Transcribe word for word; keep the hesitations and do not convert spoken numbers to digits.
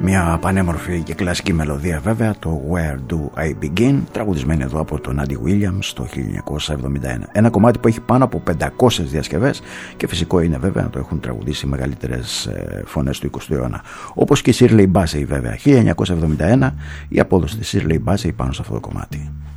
Μια πανέμορφη και κλασική μελωδία βέβαια, το Where Do I Begin, τραγουδισμένη εδώ από τον Andy Williams το χίλια εννιακόσια εβδομήντα ένα. Ένα κομμάτι που έχει πάνω από πεντακόσιες διασκευές και φυσικό είναι βέβαια να το έχουν τραγουδήσει οι μεγαλύτερες φωνές του εικοστού αιώνα. Όπως και η Shirley Bassey βέβαια, χίλια εννιακόσια εβδομήντα ένα, η απόδοση της Shirley Bassey πάνω σε αυτό το κομμάτι.